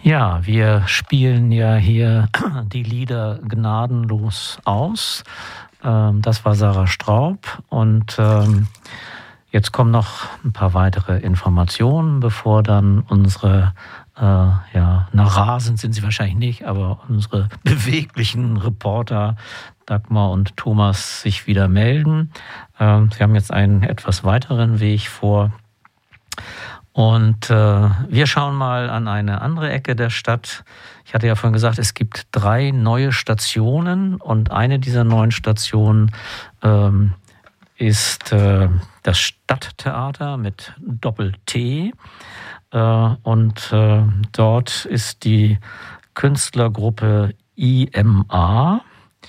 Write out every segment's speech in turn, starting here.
Ja, wir spielen ja hier die Lieder gnadenlos aus. Das war Sarah Straub und jetzt kommen noch ein paar weitere Informationen, bevor dann unsere, rasend sind sie wahrscheinlich nicht, aber unsere beweglichen Reporter Dagmar und Thomas sich wieder melden. Sie haben jetzt einen etwas weiteren Weg vor. Und wir schauen mal an eine andere Ecke der Stadt. Ich hatte ja vorhin gesagt, es gibt 3 neue Stationen und eine dieser neuen Stationen ist das Stadttheater mit Doppel-T. Und dort ist die Künstlergruppe IMA.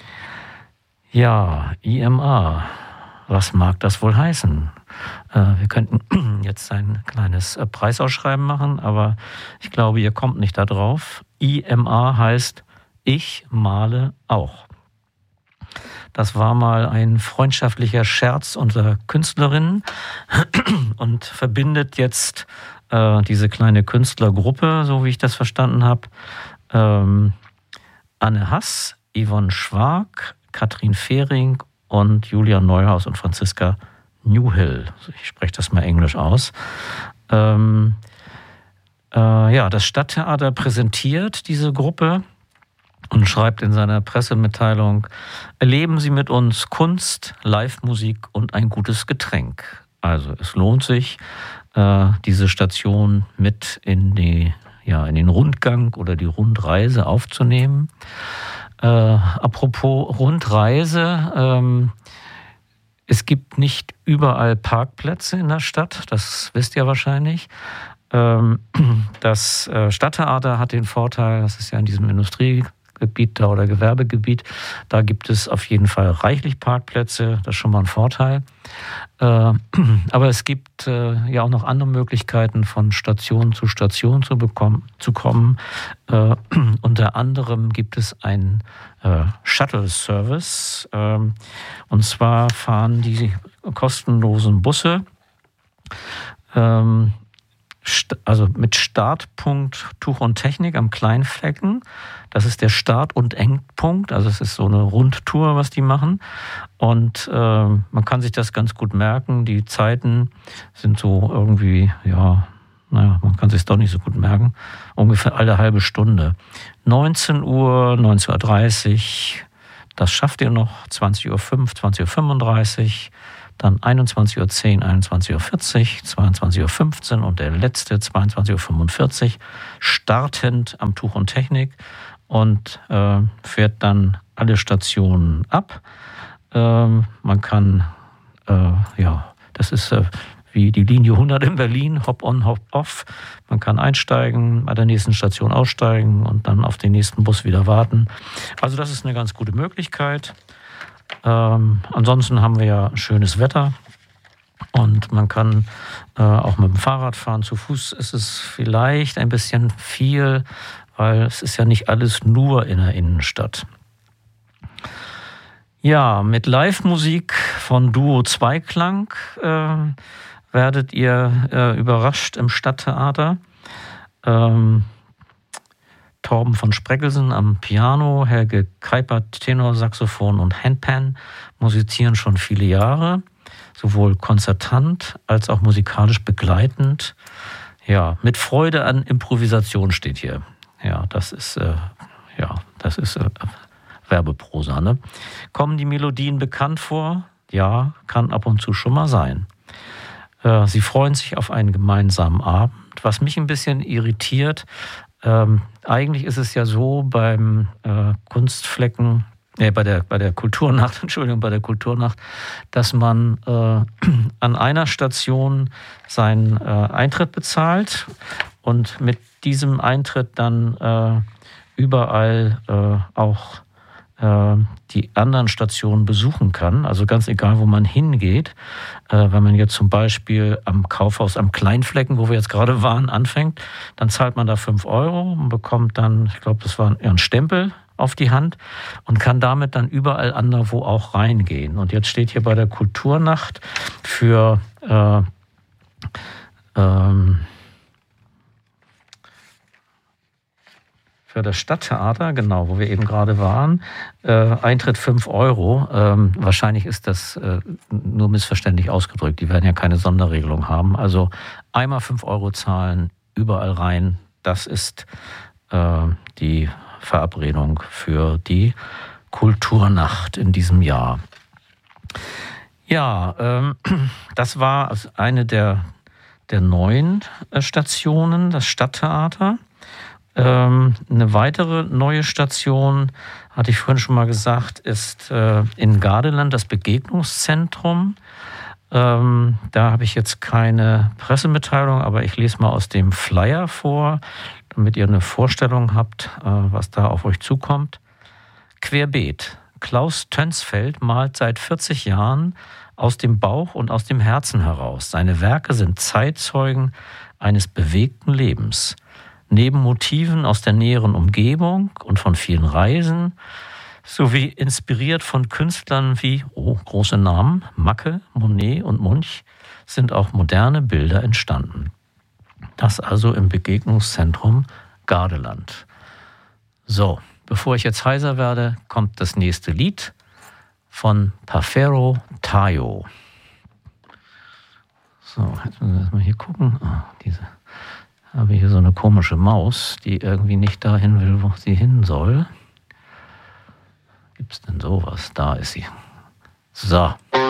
Ja, IMA, was mag das wohl heißen? Wir könnten jetzt ein kleines Preisausschreiben machen, aber ich glaube, ihr kommt nicht da drauf. IMA heißt Ich male auch. Das war mal ein freundschaftlicher Scherz unter Künstlerinnen und verbindet jetzt diese kleine Künstlergruppe, so wie ich das verstanden habe. Anne Hass, Yvonne Schwark, Katrin Fehring und Julia Neuhaus und Franziska Newhill. Ich spreche das mal englisch aus. Das Stadttheater präsentiert diese Gruppe und schreibt in seiner Pressemitteilung: Erleben Sie mit uns Kunst, Live-Musik und ein gutes Getränk. Also es lohnt sich, diese Station mit in den Rundgang oder die Rundreise aufzunehmen. Apropos Rundreise, es gibt nicht überall Parkplätze in der Stadt, das wisst ihr wahrscheinlich. Das Stadttheater hat den Vorteil, das ist ja in diesem Industriegebiet da oder Gewerbegebiet, da gibt es auf jeden Fall reichlich Parkplätze, das ist schon mal ein Vorteil. Aber es gibt ja auch noch andere Möglichkeiten, von Station zu Station zu kommen. Unter anderem gibt es einen Shuttle-Service. Und zwar fahren die kostenlosen Busse also mit Startpunkt Tuch und Technik am Kleinflecken. Das ist der Start- und Endpunkt. Also es ist so eine Rundtour, was die machen. Und man kann sich das ganz gut merken. Die Zeiten sind so irgendwie, man kann sich doch nicht so gut merken. Ungefähr alle halbe Stunde. 19 Uhr, 19.30 Uhr, das schafft ihr noch. 20.05 Uhr, 20.35 Uhr. Dann 21.10 Uhr, 21.40 Uhr, 22.15 Uhr und der letzte 22.45 Uhr, startend am Tuch und Technik und fährt dann alle Stationen ab. Man kann, das ist wie die Linie 100 in Berlin, Hop-on, Hop-off. Man kann einsteigen, bei der nächsten Station aussteigen und dann auf den nächsten Bus wieder warten. Also das ist eine ganz gute Möglichkeit. Ansonsten haben wir ja schönes Wetter und man kann auch mit dem Fahrrad fahren. Zu Fuß ist es vielleicht ein bisschen viel, weil es ist ja nicht alles nur in der Innenstadt. Ja, mit Live-Musik von Duo Zweiklang werdet ihr überrascht im Stadttheater. Torben von Spreckelsen am Piano, Helge Keipert Tenorsaxophon und Handpan musizieren schon viele Jahre, sowohl konzertant als auch musikalisch begleitend. Ja, mit Freude an Improvisation steht hier. Ja, das ist Werbeprosa, ne? Kommen die Melodien bekannt vor? Ja, kann ab und zu schon mal sein. Sie freuen sich auf einen gemeinsamen Abend. Was mich ein bisschen irritiert, eigentlich ist es ja so beim Kunstflecken, bei der Kulturnacht, bei der Kulturnacht, dass man an einer Station seinen Eintritt bezahlt und mit diesem Eintritt dann überall auch die anderen Stationen besuchen kann. Also ganz egal, wo man hingeht. Wenn man jetzt zum Beispiel am Kaufhaus am Kleinflecken, wo wir jetzt gerade waren, anfängt, dann zahlt man da 5 Euro und bekommt dann, ich glaube, das war ein Stempel auf die Hand und kann damit dann überall anderswo auch reingehen. Und jetzt steht hier bei der Kulturnacht für für das Stadttheater, genau, wo wir eben gerade waren. Eintritt 5 Euro. Wahrscheinlich ist das nur missverständlich ausgedrückt. Die werden ja keine Sonderregelung haben. Also einmal 5 Euro zahlen, überall rein. Das ist die Verabredung für die Kulturnacht in diesem Jahr. Ja, das war eine der neuen Stationen, das Stadttheater. Eine weitere neue Station, hatte ich vorhin schon mal gesagt, ist in Gardeland das Begegnungszentrum. Da habe ich jetzt keine Pressemitteilung, aber ich lese mal aus dem Flyer vor, damit ihr eine Vorstellung habt, was da auf euch zukommt. Querbeet. Klaus Tönsfeld malt seit 40 Jahren aus dem Bauch und aus dem Herzen heraus. Seine Werke sind Zeitzeugen eines bewegten Lebens. Neben Motiven aus der näheren Umgebung und von vielen Reisen, sowie inspiriert von Künstlern wie, große Namen, Macke, Monet und Munch, sind auch moderne Bilder entstanden. Das also im Begegnungszentrum Gardeland. So, bevor ich jetzt heiser werde, kommt das nächste Lied von Pafero Tayo. So, jetzt müssen wir erstmal hier gucken. Habe hier so eine komische Maus, die irgendwie nicht dahin will, wo sie hin soll. Gibt's denn sowas? Da ist sie. So.